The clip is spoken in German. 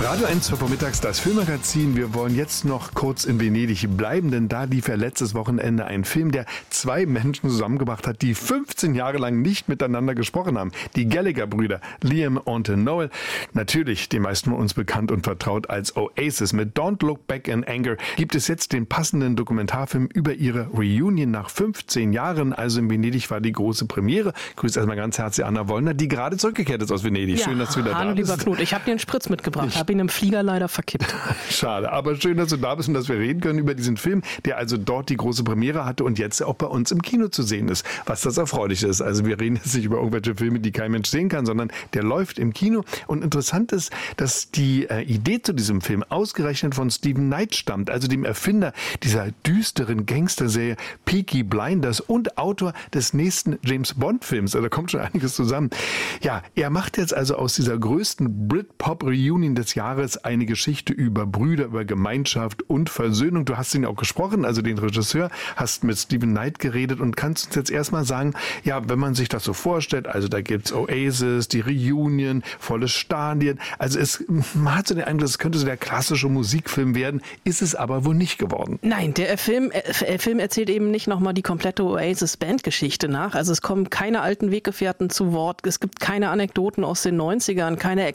Radio 1 vormittags, das Filmmagazin. Wir wollen jetzt noch kurz in Venedig bleiben, denn da lief ja letztes Wochenende ein Film, der zwei Menschen zusammengebracht hat, die 15 Jahre lang nicht miteinander gesprochen haben. Die Gallagher-Brüder, Liam und Noel. Natürlich den meisten von uns bekannt und vertraut als Oasis. Mit Don't Look Back in Anger gibt es jetzt den passenden Dokumentarfilm über ihre Reunion nach 15 Jahren. Also in Venedig war die große Premiere. Grüß erstmal ganz herzlich Anna Wollner, die gerade zurückgekehrt ist aus Venedig. Ja, schön, dass du wieder da bist. Lieber Knut, ich habe dir einen Spritz mitgebracht, habe ihn im Flieger leider verkippt. Schade, aber schön, dass du da bist und dass wir reden können über diesen Film, der also dort die große Premiere hatte und jetzt auch bei uns im Kino zu sehen ist, was das erfreulich ist. Also wir reden jetzt nicht über irgendwelche Filme, die kein Mensch sehen kann, sondern der läuft im Kino. Und interessant ist, dass die Idee zu diesem Film ausgerechnet von Steven Knight stammt, also dem Erfinder dieser düsteren Gangsterserie Peaky Blinders und Autor des nächsten James-Bond-Films. Also da kommt schon einiges zusammen. Ja, er macht jetzt also aus dieser größten Britpop-Reunion des Jahres eine Geschichte über Brüder, über Gemeinschaft und Versöhnung. Du hast ihn auch gesprochen, also den Regisseur, hast mit Steven Knight geredet und kannst uns jetzt erstmal sagen, ja, wenn man sich das so vorstellt, also da gibt's Oasis, die Reunion, volle Stadien, also man hat so den Eindruck, es könnte so der klassische Musikfilm werden, ist es aber wohl nicht geworden. Nein, der Film erzählt eben nicht nochmal die komplette Oasis-Bandgeschichte nach, also es kommen keine alten Weggefährten zu Wort, es gibt keine Anekdoten aus den 90ern, keine